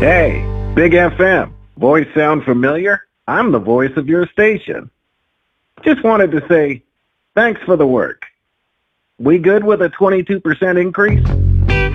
Hey, Big FM. Voice sound familiar? I'm the voice of your station. Just wanted to say, thanks for the work. We good with a 22% increase?